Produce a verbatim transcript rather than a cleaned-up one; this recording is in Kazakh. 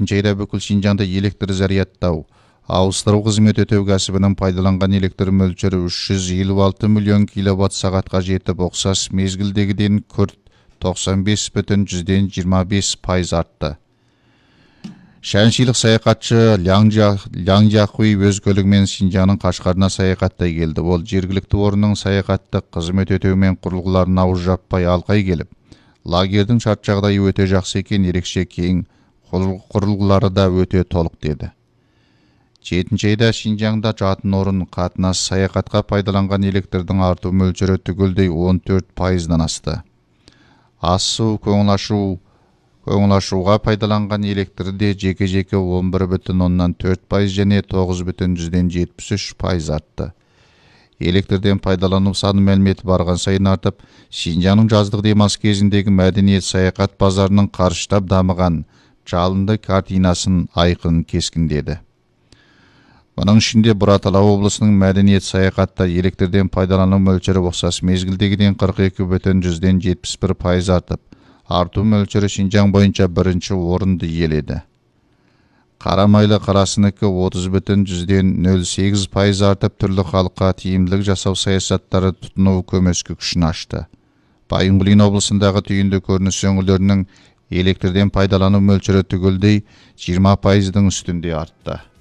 жетінші айда бүкіл Шинжаңда электр зарядтау, ауыстыру қызмет өтеу кәсібінің пайдаланған электр мөлшері үш жүз елу алты миллион киловатт сағатқа жетіп, оқсас мезгілдегіден күрт тоқсан бес бүтін жүзден жиырма бес пайыз артты. Шәншилік саяхатшы Ляң Жақуи өз көлігімен Шинжаңның Қашқарына саяхаттай келді. Ол жергілікті орынның саяхаттық қызмет өтеумен құрылғыларына ауыз жаппай алқай келіп, лагердің шарт жағдайы өте жақсы екен, ерекше кең, құрылғылары да өте толық деді. жетінші айда Шинжаңда жатын орын, қатынас, саяхатқа пайдаланған электрдің арту мөлшері түгелдей он төрт пайыздан асты. Ас су, көңіл ашу, көңіл ашуға пайдаланған электрде жеке-жеке он бір бүтін оннан төрт пайыз және тоғыз бүтін жүзден жетпіс үш пайыз артты. Электрден пайдалану саны мәліметі барған сайын артып, Шинжаңның жаздық демалыс кезіндегі мәдениет саяхат базарының қарыштап дамыған жалынды картинасын айқын кескіндеді. Бұның ішінде Бұратала облысының мәдениет саяхатта электрден пайдалану мөлшері ұқсас мезгілдегіден қырық екі бүтін жүзден жетпіс бір пайыз артып, арту мөлшері Шинжаң бойынша бірінші орынды иеледі. Қарамайлы қарасыныкі отыз бүтін жүзден нөл сегіз пайыз артып, түрлі халыққа тиімділік жасау саясаттары тұтыну көмескі күшін ашты. Байынғұлин облысындағы түйінді көрініс өңірлерінің электрден пайдалану мөлшері түгелдей жиырма пайыздың үстінде артты.